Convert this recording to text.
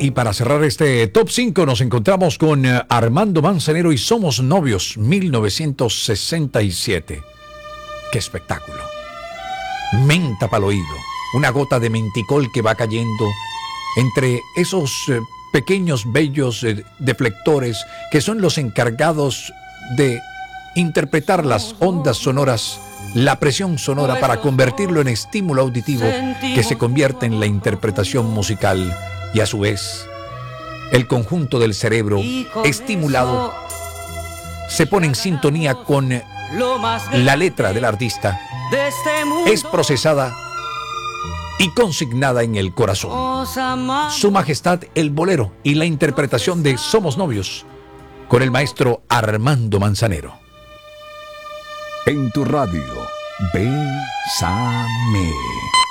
Y para cerrar este top 5 nos encontramos con Armando Manzanero y Somos Novios, 1967. ¡Qué espectáculo! Menta para el oído, una gota de menticol que va cayendo entre esos pequeños bellos deflectores que son los encargados de interpretar las ondas sonoras, la presión sonora para convertirlo en estímulo auditivo que se convierte en la interpretación musical y a su vez el conjunto del cerebro estimulado se pone en sintonía con la letra del artista, es procesada y consignada en el corazón. Su Majestad el Bolero y la interpretación de Somos Novios con el maestro Armando Manzanero. En tu radio, Bésame.